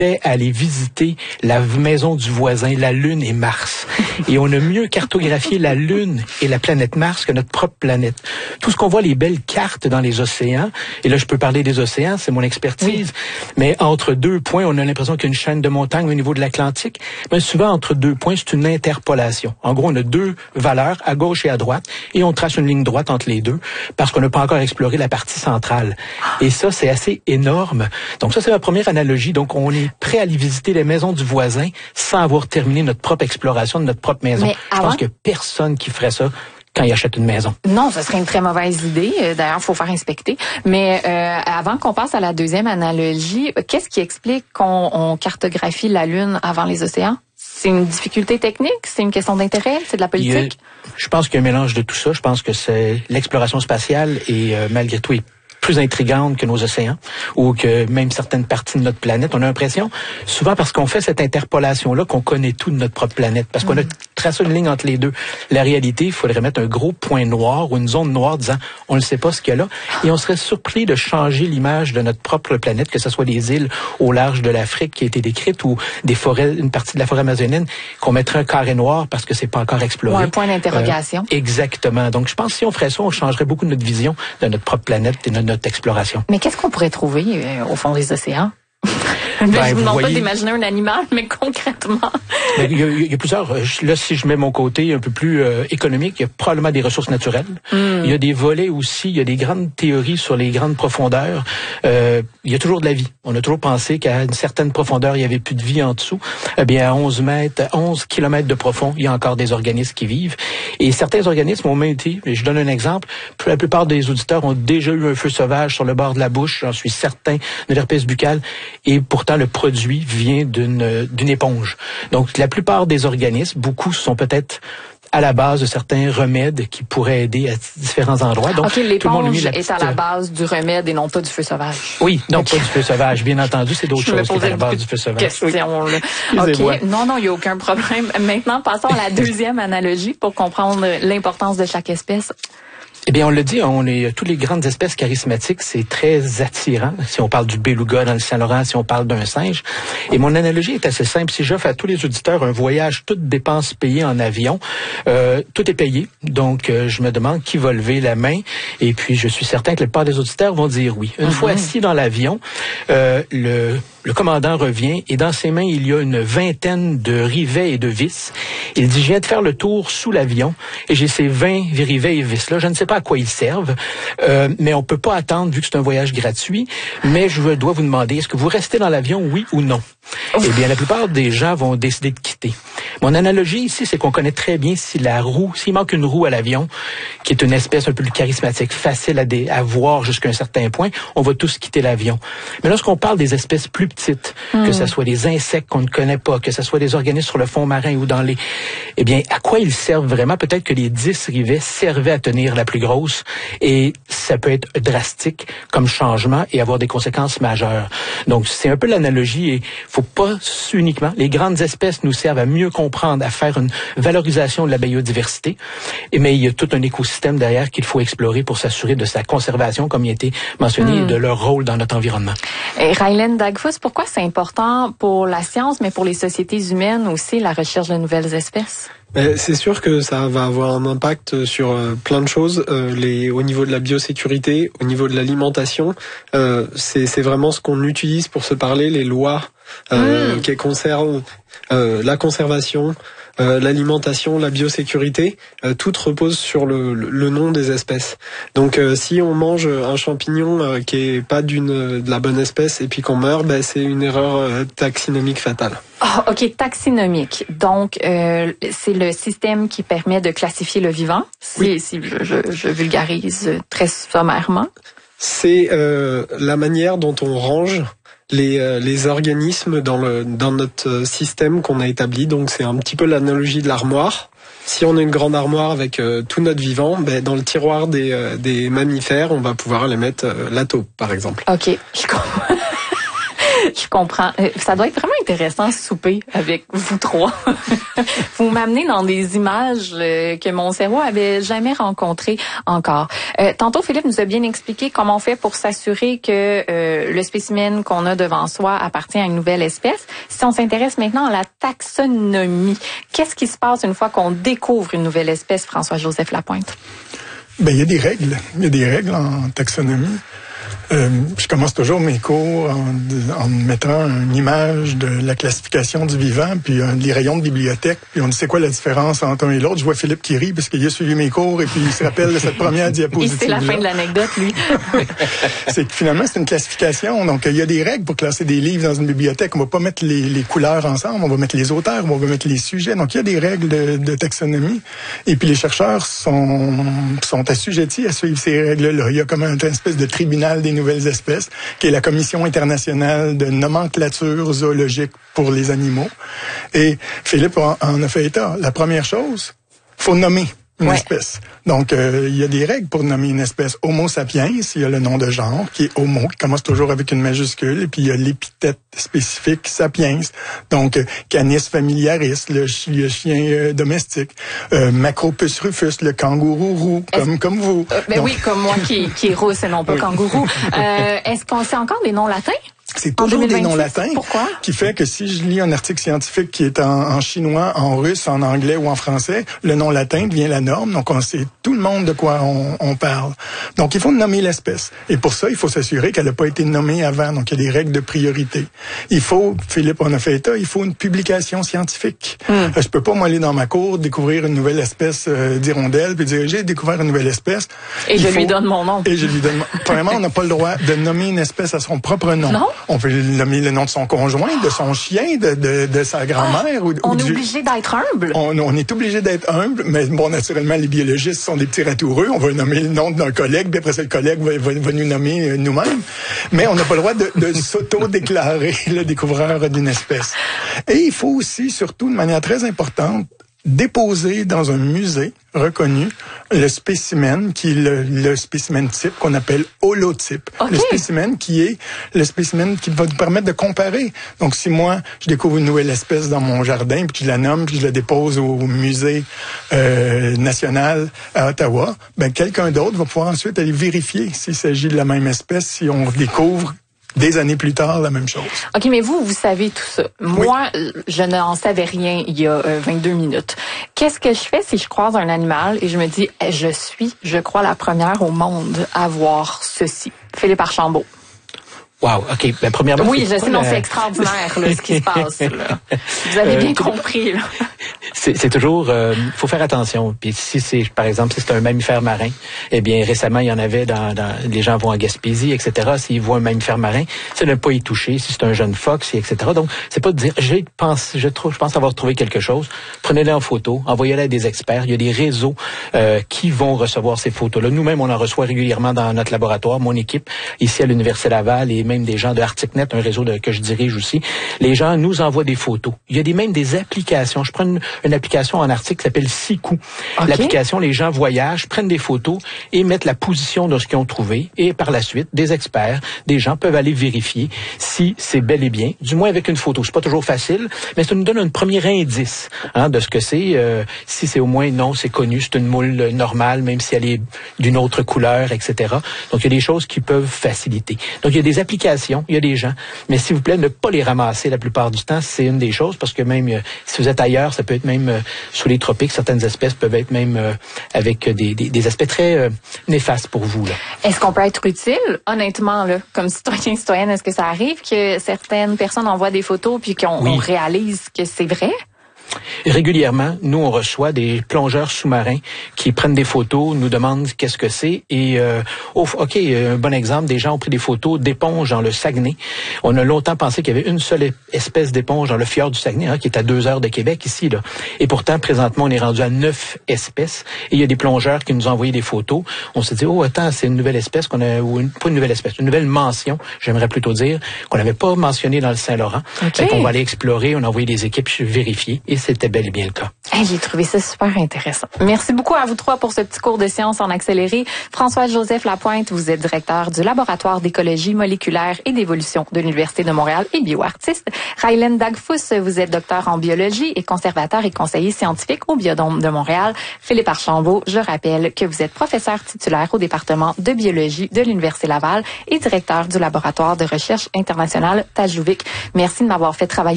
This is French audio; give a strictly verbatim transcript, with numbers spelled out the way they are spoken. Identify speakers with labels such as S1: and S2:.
S1: à aller visiter la maison du voisin, la Lune et Mars. Et on a mieux cartographié la Lune et la planète Mars que notre propre planète. Tout ce qu'on voit, les belles cartes dans les océans, et là je peux parler des océans, c'est mon expertise, oui. Mais entre deux points, on a l'impression qu'il y a une chaîne de montagnes au niveau de l'Atlantique. Mais souvent, entre deux points, c'est une interpolation. En gros, on a deux valeurs, à gauche et à droite, et on trace une ligne droite entre les deux, parce qu'on n'a pas encore exploré la partie centrale. Et ça, c'est assez énorme. Donc ça, c'est ma première analogie. Donc on est prêt à aller visiter les maisons du voisin sans avoir terminé notre propre exploration de notre propre maison.
S2: Mais
S1: Je
S2: avant...
S1: pense qu'il n'y a personne qui ferait ça quand il achète une maison.
S2: Non, ce serait une très mauvaise idée. D'ailleurs, il faut faire inspecter. Mais euh, avant qu'on passe à la deuxième analogie, qu'est-ce qui explique qu'on on cartographie la Lune avant les océans? C'est une difficulté technique? C'est une question d'intérêt? C'est de la politique?
S1: A, je pense qu'il y a un mélange de tout ça. Je pense que c'est l'exploration spatiale et euh, malgré tout est plus intrigante que nos océans ou que même certaines parties de notre planète. On a l'impression, souvent parce qu'on fait cette interpolation-là, qu'on connaît tout de notre propre planète, parce qu'on a tracé une ligne entre les deux. La réalité, il faudrait mettre un gros point noir ou une zone noire disant on ne sait pas ce qu'il y a là, et on serait surpris de changer l'image de notre propre planète, que ce soit des îles au large de l'Afrique qui a été décrite ou des forêts, une partie de la forêt amazonienne, qu'on mettrait un carré noir parce que c'est pas encore exploré.
S2: Ou un point d'interrogation.
S1: Euh, exactement. Donc, je pense que si on ferait ça, on changerait beaucoup de notre vision de notre propre planète et de notre notre exploration.
S2: Mais qu'est-ce qu'on pourrait trouver euh, au fond des océans? Ben, je vous demande voyez... pas d'imaginer un animal, mais concrètement.
S1: Ben, il, y a, il y a plusieurs. Là, si je mets mon côté un peu plus euh, économique, il y a probablement des ressources naturelles. Mm. Il y a des volets aussi. Il y a des grandes théories sur les grandes profondeurs. Euh, il y a toujours de la vie. On a toujours pensé qu'à une certaine profondeur, il n'y avait plus de vie en dessous. Eh bien, à onze mètres, onze kilomètres de profond, il y a encore des organismes qui vivent. Et certains organismes ont même été, je donne un exemple, la plupart des auditeurs ont déjà eu un feu sauvage sur le bord de la bouche, j'en suis certain, de l'herpès buccale. Et pourtant, le produit vient d'une d'une éponge. Donc, la plupart des organismes, beaucoup sont peut-être à la base de certains remèdes qui pourraient aider à différents endroits. Donc,
S2: OK, l'éponge
S1: est
S2: petite... à la base du remède et non pas du feu sauvage.
S1: Oui, non, okay. Pas du feu sauvage. Bien entendu, c'est d'autres choses qui sont à la base du feu sauvage.
S2: Question, oui. OK, non, non, il n'y a aucun problème. Maintenant, passons à la deuxième analogie pour comprendre l'importance de chaque espèce.
S1: Eh bien, on le dit, on est toutes les grandes espèces charismatiques, c'est très attirant. Si on parle du beluga dans le Saint-Laurent, si on parle d'un singe. Et mon analogie est assez simple. Si j'offre à tous les auditeurs un voyage, toutes dépenses payées en avion, euh, tout est payé. Donc, euh, je me demande qui va lever la main. Et puis, je suis certain que la plupart des auditeurs vont dire oui. Une mm-hmm. fois assis dans l'avion, euh, le Le commandant revient et dans ses mains, il y a une vingtaine de rivets et de vis. Il dit, je viens de faire le tour sous l'avion et j'ai ces vingt rivets et vis-là. Je ne sais pas à quoi ils servent, euh, mais on peut pas attendre vu que c'est un voyage gratuit. Mais je dois vous demander, est-ce que vous restez dans l'avion, oui ou non? Ouf. Eh bien, la plupart des gens vont décider de quitter. Mon analogie ici, c'est qu'on connaît très bien si la roue, s'il manque une roue à l'avion, qui est une espèce un peu plus charismatique, facile à, dé, à voir jusqu'à un certain point, on va tous quitter l'avion. Mais lorsqu'on parle des espèces plus petites, mmh. que ce soit des insectes qu'on ne connaît pas, que ce soit des organismes sur le fond marin ou dans les... Eh bien, à quoi ils servent vraiment? Peut-être que les dix rivets servaient à tenir la plus grosse et ça peut être drastique comme changement et avoir des conséquences majeures. Donc, c'est un peu l'analogie et faut pas uniquement... Les grandes espèces nous servent à mieux comprendre, à faire une valorisation de la biodiversité, mais il y a tout un écosystème derrière qu'il faut explorer pour s'assurer de sa conservation, comme il a été mentionné, mmh. et de leur rôle dans notre environnement.
S2: Et Raylan Dagfuss, pourquoi c'est important pour la science, mais pour les sociétés humaines aussi, la recherche de nouvelles espèces?
S3: C'est sûr que ça va avoir un impact sur euh, plein de choses, euh, les, au niveau de la biosécurité, au niveau de l'alimentation. Euh, c'est, c'est vraiment ce qu'on utilise pour se parler, les lois euh, mmh. qui concernent euh, la conservation, euh, l'alimentation, la biosécurité. Euh, tout repose sur le, le, le nom des espèces. Donc euh, si on mange un champignon euh, qui est pas d'une de la bonne espèce et puis qu'on meurt, ben, c'est une erreur euh, taxinomique fatale.
S2: Oh, OK, taxinomique. Donc, euh, c'est le système qui permet de classifier le vivant, si, oui. si je, je, je vulgarise très sommairement.
S3: C'est euh, la manière dont on range les, euh, les organismes dans, le, dans notre système qu'on a établi. Donc, c'est un petit peu l'analogie de l'armoire. Si on a une grande armoire avec euh, tout notre vivant, ben, dans le tiroir des, euh, des mammifères, on va pouvoir les mettre euh, la taupe, par exemple.
S2: OK, je comprends. Je comprends. Ça doit être vraiment intéressant souper avec vous trois. Vous m'amenez dans des images que mon cerveau avait jamais rencontrées encore. Euh, tantôt, Philippe nous a bien expliqué comment on fait pour s'assurer que euh, le spécimen qu'on a devant soi appartient à une nouvelle espèce. Si on s'intéresse maintenant à la taxonomie, qu'est-ce qui se passe une fois qu'on découvre une nouvelle espèce, François-Joseph Lapointe?
S4: Ben, il y a des règles. Il y a des règles en taxonomie. Euh, je commence toujours mes cours en, en mettant une image de la classification du vivant, puis un, les rayons de bibliothèque, puis on dit c'est quoi la différence entre un et l'autre. Je vois Philippe qui rit parce qu'il a suivi mes cours et puis il se rappelle de cette première diapositive.
S2: Et c'est la fin de l'anecdote, lui.
S4: C'est que finalement, c'est une classification. Donc, il y a des règles pour classer des livres dans une bibliothèque. On va pas mettre les, les couleurs ensemble, on va mettre les auteurs, on va mettre les sujets. Donc, il y a des règles de, de taxonomie. Et puis, les chercheurs sont, sont assujettis à suivre ces règles-là. Il y a comme un, une espèce de tribunal des nouvelles espèces, qui est la Commission internationale de nomenclature zoologique pour les animaux. Et Philippe en, en a fait état. La première chose, faut nommer une ouais. espèce. Donc, euh, il y a des règles pour nommer une espèce. Homo sapiens, il y a le nom de genre, qui est homo, qui commence toujours avec une majuscule, et puis il y a l'épithète spécifique sapiens. Donc, euh, Canis familiaris, le, chi, le chien euh, domestique. Euh, Macropus rufus, le kangourou roux, comme, comme vous.
S2: Euh, ben Donc, oui, comme moi qui, qui est rousse et non pas kangourou. Euh, est-ce qu'on sait encore des noms latins?
S4: C'est toujours des noms latins.
S2: Pourquoi?
S4: Qui fait que si je lis un article scientifique qui est en, en chinois, en russe, en anglais ou en français, le nom latin devient la norme. Donc, on sait tout le monde de quoi on, on parle. Donc, il faut nommer l'espèce. Et pour ça, il faut s'assurer qu'elle n'a pas été nommée avant. Donc, il y a des règles de priorité. Il faut, Philippe en a fait état, il faut une publication scientifique. Mm. Euh, je peux pas, moi, aller dans ma cour, découvrir une nouvelle espèce euh, d'hirondelle, puis dire, j'ai découvert une nouvelle espèce.
S2: Et
S4: il
S2: je
S4: faut...
S2: lui donne mon nom.
S4: Et je lui donne mon... Premièrement, on n'a pas le droit de nommer une espèce à son propre nom.
S2: Non?
S4: On peut nommer le nom de son conjoint, de son chien, de, de, de sa grand-mère.
S2: Ah,
S4: ou,
S2: on
S4: ou
S2: est
S4: du...
S2: obligé d'être humble.
S4: On, on est obligé d'être humble, mais bon, naturellement, les biologistes sont des petits ratoureux. On va nommer le nom d'un collègue, puis après ça, le collègue va, va, va nous nommer euh, nous-mêmes. Mais on n'a pas le droit de, de s'auto-déclarer le découvreur d'une espèce. Et il faut aussi, surtout de manière très importante, déposer dans un musée reconnu le spécimen qui est le, le spécimen type qu'on appelle holotype. Okay. Le spécimen qui est le spécimen qui va nous permettre de comparer. Donc, si moi, je découvre une nouvelle espèce dans mon jardin, puis je la nomme, puis je la dépose au musée euh, national à Ottawa, ben quelqu'un d'autre va pouvoir ensuite aller vérifier s'il s'agit de la même espèce, si on découvre des années plus tard, la même chose.
S2: OK, mais vous, vous savez tout ça. Moi, oui. je n'en savais rien il y a euh, vingt-deux minutes. Qu'est-ce que je fais si je croise un animal et je me dis, je suis, je crois, la première au monde à voir ceci? Philippe Archambault.
S1: Wow, OK. Ben, premièrement,
S2: oui, je sais, non,
S1: la...
S2: c'est extraordinaire, là, ce qui se passe. Là. Vous avez bien euh, compris, là.
S1: C'est, c'est toujours, euh, faut faire attention. Puis si c'est, par exemple, si c'est un mammifère marin, eh bien récemment il y en avait dans, dans les gens vont en Gaspésie, et cetera. S'ils voient un mammifère marin, c'est de ne pas y toucher. Si c'est un jeune phoque, et cetera. Donc c'est pas de dire, je pense, je trouve, je pense avoir trouvé quelque chose. Prenez-les en photo, envoyez-les à des experts. Il y a des réseaux euh, qui vont recevoir ces photos-là. Nous-mêmes, on en reçoit régulièrement dans notre laboratoire, mon équipe ici à l'Université Laval et même des gens de ArcticNet, un réseau de, que je dirige aussi. Les gens nous envoient des photos. Il y a des même des applications. Je prends une, une application en article qui s'appelle Siku. Okay. L'application, les gens voyagent, prennent des photos et mettent la position de ce qu'ils ont trouvé. Et par la suite, des experts, des gens peuvent aller vérifier si c'est bel et bien, du moins avec une photo. C'est pas toujours facile, mais ça nous donne un premier indice hein, de ce que c'est. Euh, si c'est au moins non, c'est connu, c'est une moule normale, même si elle est d'une autre couleur, et cetera. Donc, il y a des choses qui peuvent faciliter. Donc, il y a des applications, il y a des gens, mais s'il vous plaît, ne pas les ramasser la plupart du temps, c'est une des choses, parce que même euh, si vous êtes ailleurs, ça peut être même euh, sous les tropiques, certaines espèces peuvent être même euh, avec des, des, des aspects très euh, néfastes pour vous. Là.
S2: Est-ce qu'on peut être utile, honnêtement, là, comme citoyen, citoyenne, est-ce que ça arrive que certaines personnes envoient des photos puis qu'on oui. on réalise que c'est vrai?
S1: Régulièrement, nous, on reçoit des plongeurs sous-marins qui prennent des photos, nous demandent qu'est-ce que c'est. Et, euh, oh, OK, un bon exemple, des gens ont pris des photos d'éponges dans le Saguenay. On a longtemps pensé qu'il y avait une seule espèce d'éponge dans le fjord du Saguenay, hein, qui est à deux heures de Québec, ici. Là. Et pourtant, présentement, on est rendu à neuf espèces. Et il y a des plongeurs qui nous ont envoyé des photos. On s'est dit, oh, attends, c'est une nouvelle espèce qu'on a, ou une, pas une nouvelle espèce, une nouvelle mention, j'aimerais plutôt dire, qu'on n'avait pas mentionnée dans le Saint-Laurent. Okay. Fait qu'on va aller explorer, on a envoyé des équipes vérifier. Et c'était bel et bien le cas.
S2: Hey, j'ai trouvé ça super intéressant. Merci beaucoup à vous trois pour ce petit cours de sciences en accéléré. François-Joseph Lapointe, vous êtes directeur du laboratoire d'écologie moléculaire et d'évolution de l'Université de Montréal et bioartiste. Raylen Dagfous, vous êtes docteur en biologie et conservateur et conseiller scientifique au Biodôme de Montréal. Philippe Archambault, je rappelle que vous êtes professeur titulaire au département de biologie de l'Université Laval et directeur du laboratoire de recherche internationale Tajlouvik. Merci de m'avoir fait travailler